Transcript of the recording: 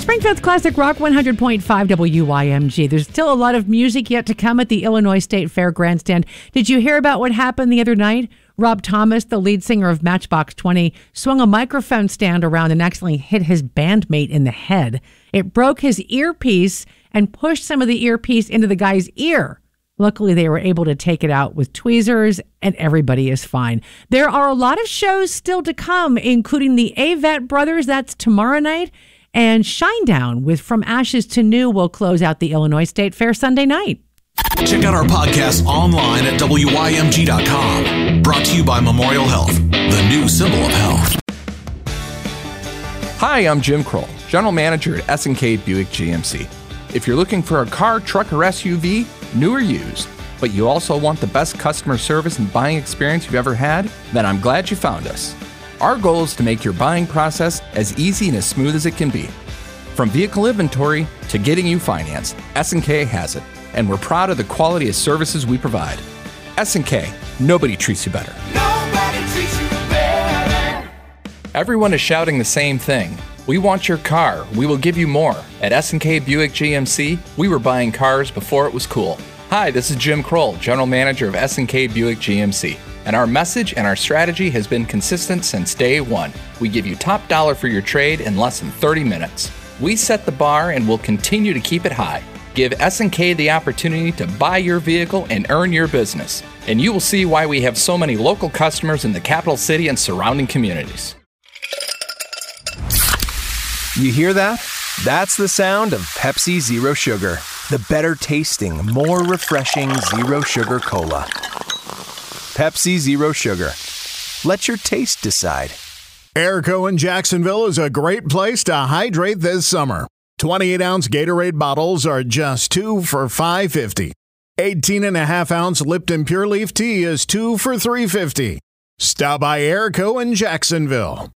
Springfield's Classic Rock 100.5 WYMG. There's still a lot of music yet to come at the Illinois State Fair Grandstand. Did you hear about what happened the other night? Rob Thomas, the lead singer of Matchbox 20, swung a microphone stand around and accidentally hit his bandmate in the head. It broke his earpiece and pushed some of the earpiece into the guy's ear. Luckily, they were able to take it out with tweezers, and everybody is fine. There are a lot of shows still to come, including the Avett Brothers. That's tomorrow night. And Shinedown with From Ashes to New will close out the Illinois State Fair Sunday night. Check out our podcast online at WYMG.com. Brought to you by Memorial Health, the new symbol of health. Hi, I'm Jim Kroll, General Manager at S&K Buick GMC. If you're looking for a car, truck, or SUV, new or used, but you also want the best customer service and buying experience you've ever had, then I'm glad you found us. Our goal is to make your buying process as easy and as smooth as it can be. From vehicle inventory to getting you financed, S&K has it, and we're proud of the quality of services we provide. S&K, nobody treats you better. Nobody treats you better. Everyone is shouting the same thing. We want your car. We will give you more. At S&K Buick GMC, we were buying cars before it was cool. Hi, this is Jim Kroll, General Manager of S&K Buick GMC. And our message and our strategy has been consistent since day one. We give you top dollar for your trade in less than 30 minutes. We set the bar and will continue to keep it high. Give S&K the opportunity to buy your vehicle and earn your business. And you will see why we have so many local customers in the capital city and surrounding communities. You hear that? That's the sound of Pepsi Zero Sugar. The better tasting, more refreshing Zero Sugar Cola. Pepsi Zero Sugar. Let your taste decide. Airco in Jacksonville is a great place to hydrate this summer. 28-ounce Gatorade bottles are just $2 for $5.50. 18.5-ounce Lipton Pure Leaf Tea is $2 for $3.50. Stop by Airco in Jacksonville.